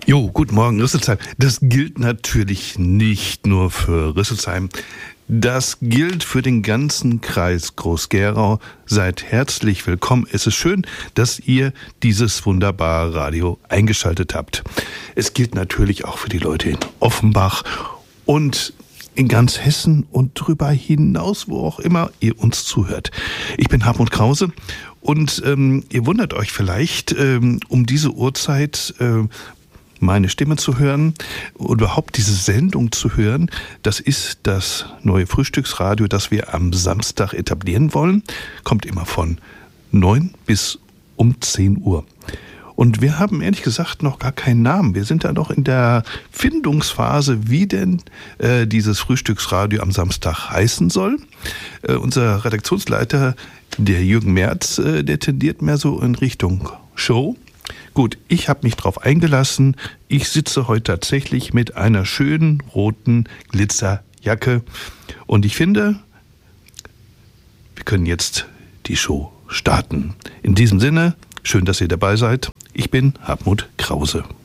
Jo, guten Morgen, Rüsselsheim. Das gilt natürlich nicht nur für Rüsselsheim. Das gilt für den ganzen Kreis Groß-Gerau. Seid herzlich willkommen. Es ist schön, dass ihr dieses wunderbare Radio eingeschaltet habt. Es gilt natürlich auch für die Leute in Offenbach und in ganz Hessen und drüber hinaus, wo auch immer ihr uns zuhört. Ich bin Hartmut Krause und ihr wundert euch vielleicht um diese Uhrzeit meine Stimme zu hören und überhaupt diese Sendung zu hören. Das ist das neue Frühstücksradio, das wir am Samstag etablieren wollen. Kommt immer von 9 bis um 10 Uhr. Und wir haben ehrlich gesagt noch gar keinen Namen. Wir sind da noch in der Findungsphase, wie denn dieses Frühstücksradio am Samstag heißen soll. Unser Redaktionsleiter, der Jürgen Merz, der tendiert mehr so in Richtung Show. Gut, ich habe mich drauf eingelassen. Ich sitze heute tatsächlich mit einer schönen roten Glitzerjacke. Und ich finde, wir können jetzt die Show starten. In diesem Sinne, schön, dass ihr dabei seid. Ich bin Hartmut Krause.